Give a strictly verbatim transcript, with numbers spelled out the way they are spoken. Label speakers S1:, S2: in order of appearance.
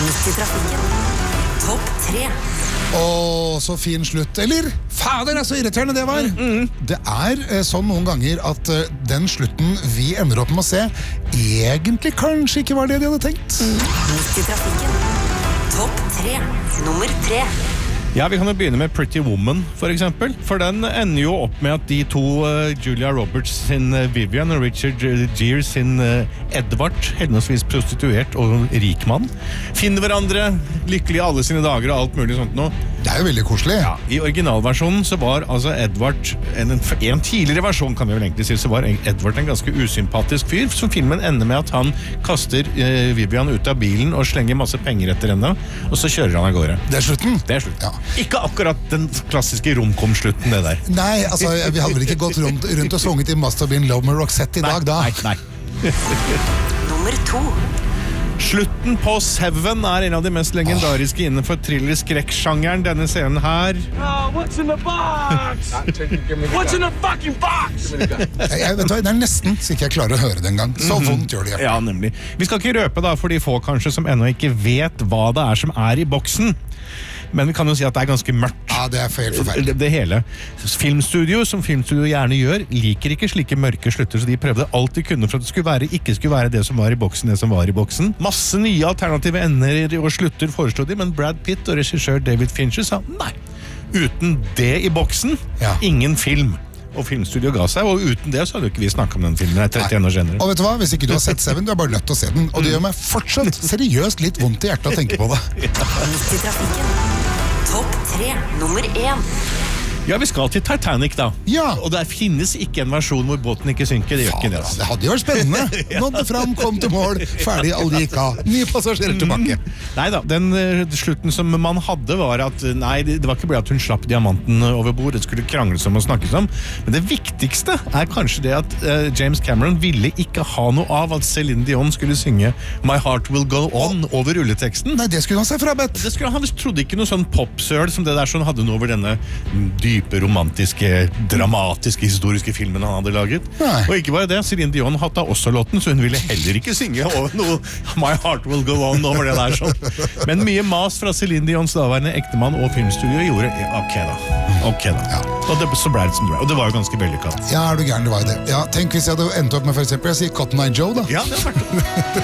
S1: Midt i trafikken. Topp tre.
S2: Åh, så fin slutt. Eller, fader, det er så irriterende det var. Mm. Det er eh, sånn noen ganger at eh, den slutten vi ender opp med å se, egentlig kanskje ikke var det de hadde tenkt.
S1: Midt i trafikken. Topp tre. Nummer tre.
S3: Ja, vi kan jo begynne med Pretty Woman, for eksempel. For den ender jo opp med at de to, uh, Julia Roberts sin uh, Vivian og Richard Gere sin uh, Edward, henholdsvis prostituert og rik mann, finner hverandre lykkelig alle sine dager og alt mulig sånt nå.
S2: Det er jo veldig koselig.
S3: Ja, i originalversjonen så var altså Edward, en, en tidligere versjon kan vi vel egentlig si, så var Edward en ganske usympatisk fyr, som filmen ender med at han kaster uh, Vivian ut av bilen og slenger masse penger etter henne, og så kjører han av gårde.
S2: Det er slutten?
S3: Det er slutten.
S2: Ja.
S3: Ikke akkurat den klassiske romkom-slutten, det der.
S2: Nei, altså, vi hadde vel ikke gått rundt, rundt og sunget i Must Have Been Love med Roxette i
S3: nei,
S2: dag, da.
S3: Nei, nei.
S1: Nummer to.
S3: Slutten på Seven er en av de mest legendariske innenfor thriller-skrekk-sjangeren. Denne scenen her.
S4: Oh, what's in the box? What's in the fucking box?
S2: Jeg, jeg vet hva, det er nesten så ikke jeg klarer å høre det en gang. Så vondt gjør det.
S3: Ja, nemlig. Vi skal ikke røpe da, for de få kanskje som ennå ikke vet hva det er som er i boksen. Men vi kan jo si at det er ganske mørkt.
S2: Ja, det er helt forferdelig.
S3: Det, det hele. Filmstudio, som filmstudio gjerne gjør, liker ikke slike mørke slutter, så de prøvde alt de kunne for at det skulle være, ikke skulle være det som var i boksen, det som var i boksen. Masse nye alternative ender og slutter foreslo de, men Brad Pitt og regissør David Fincher sa nei. Uten det i boksen,
S2: ja.
S3: Ingen film. Og filmstudio ga seg, og uten det så hadde jo ikke vi snakket om den filmen. Jeg er trettien år senere.
S2: Og vet du hva, hvis ikke du har sett Seven, du er bare nødt til å se den. Og det gjør meg fortsatt seriøst litt vondt i hjertet å tenke på det.
S1: Midt i trafikken. Topp tre. Nummer én.
S3: Ja, vi skal til Titanic da.
S2: Ja.
S3: Og det finnes ikke en versjon hvor båten ikke synker. Det gjør ikke det.
S2: Det hadde jo vært spennende. Nådde fram, kom til mål, ferdig, alle gikk av. Nye passasjerer tilbake.
S3: Mm. Nei da, den uh, slutten som man hadde var at, nei, det, det var ikke bare at hun slapp diamanten over bord, det skulle krangles om og snakkes om. Men det viktigste er kanskje det at uh, James Cameron ville ikke ha noe av at Celine Dion skulle synge My Heart Will Go On oh. over rulleteksten.
S2: Nei, det skulle han se frabedt.
S3: Det skulle han, han trodde ikke noe sånn popsøl som det der som hadde noe over denne dype, romantiske, dramatiske, historiske filmen han hadde laget.
S2: Nei.
S3: Og ikke bare det, Celine Dion hadde også låten, så hun ville heller ikke synge over noe My Heart Will Go On over det der sånn. Men mye mas fra Celine Dions daværende ektemann og filmstudio gjorde, ok da, ok da. Ja. Og det, så ble det som det ble, og det var jo ganske vellykket.
S2: Ja, er du gæren, det var det. Ja, tenk hvis jeg hadde endt opp med for eksempel, jeg sier Cotton Eye Joe da.
S3: Ja, det har vært det.